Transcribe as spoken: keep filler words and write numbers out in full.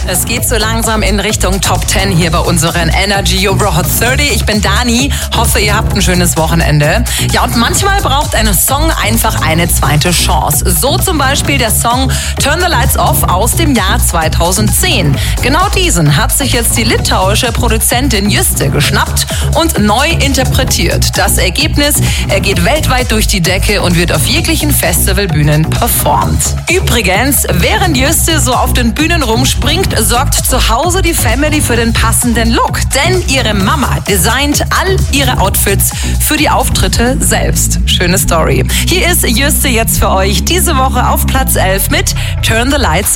Es geht so langsam in Richtung Top zehn hier bei unseren Energy Euro Hot dreißig. Ich bin Dani, hoffe ihr habt ein schönes Wochenende. Ja, und manchmal braucht ein Song einfach eine zweite Chance. So zum Beispiel der Song Turn the Lights Off aus dem Jahr zweitausendzehn. Genau diesen hat sich jetzt die litauische Produzentin Juste geschnappt und neu interpretiert. Das Ergebnis, er geht weltweit durch die Decke und wird auf jeglichen Festivalbühnen performt. Übrigens, während Juste so auf den Bühnen rumspringt, sorgt zu Hause die Family für den passenden Look. Denn ihre Mama designt all ihre Outfits für die Auftritte selbst. Schöne Story. Hier ist Juste jetzt für euch diese Woche auf Platz elf mit Turn the Lights